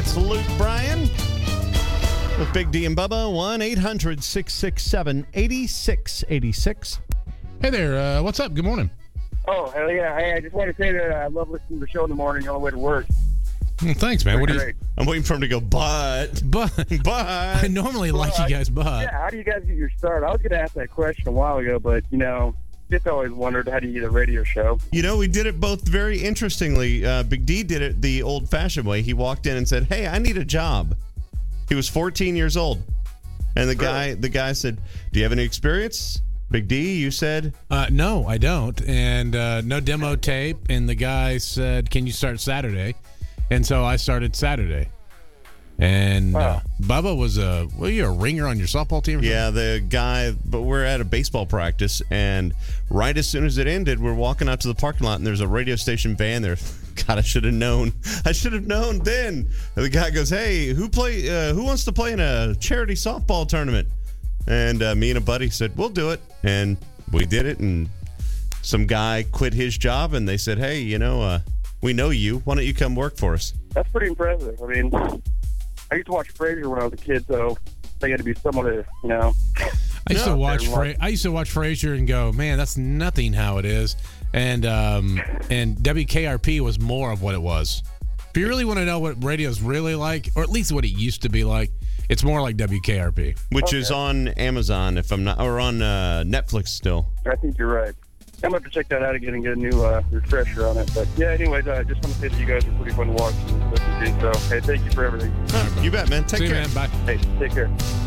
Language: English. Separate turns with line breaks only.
It's Luke Bryan with Big D and Bubba. 1-800-667-8686.
Hey there, what's up? Good morning.
Oh, hell yeah. Hey, I just want to say that I love listening to the show in the morning on the way to work.
Well, thanks, man. What do you?
Great.
I'm waiting for him to go, but.
I normally like you guys, but.
Yeah, how do you guys get your start? I was going to ask that question a while ago, but, just always wondered, how do you get a radio show?
We did it both very interestingly. Big D did it the old-fashioned way. He walked in and said, "Hey, I need a job." He was 14 years old. And the guy said, "Do you have any experience?" Big D, you said?
No, I don't. And no demo tape. And the guy said, "Can you start Saturday?" And so I started Saturday. And Bubba was were you a ringer on your softball team?
Yeah, the guy, but we're at a baseball practice, and right as soon as it ended, we're walking out to the parking lot, and there's a radio station van there. God, I should have known. I should have known then. And the guy goes, "Hey, who wants to play in a charity softball tournament?" And me and a buddy said, "We'll do it." And we did it, and some guy quit his job, and they said, "Hey, we know you. Why don't you come work for us?"
That's pretty impressive. I mean, I used to watch Frasier when I was a kid, so they had to be someone to,
I used to watch Frasier and go, "Man, that's nothing how it is." And WKRP was more of what it was. If you really want to know what radio's really like, or at least what it used to be like, it's more like WKRP,
which is on Amazon, if I'm not, or on Netflix still.
I think you're right. I'm going to have to check that out again and get a new refresher on it. But, yeah, anyways, I just want to say that you guys are pretty fun to watch and listen to. So, hey, thank you for everything.
You bet, man. Take care.
Man. Bye.
Hey, take care.